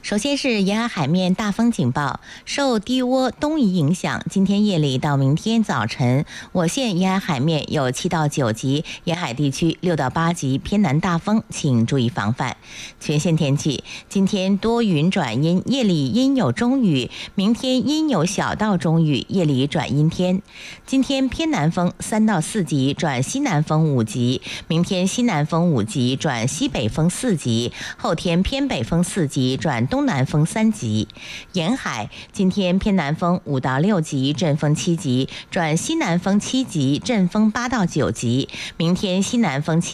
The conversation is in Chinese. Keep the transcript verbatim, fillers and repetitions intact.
首先是沿海海面大风警报，受低涡东移影响，今天夜里到明天早晨，我县沿海海面有七到九级，沿海地区六到八级偏南大风，请注意防范。全县天气，今天多云转阴，夜里阴有中雨，明天阴有小到中雨，夜里转阴天。今天偏南风三到四级转西南风五级，明天西南风五级转西北风四级，后天偏北风四级转东南风三级。沿海今天偏南风五到六级，阵风七级转西南风七级，阵风八到九级，明天西南风七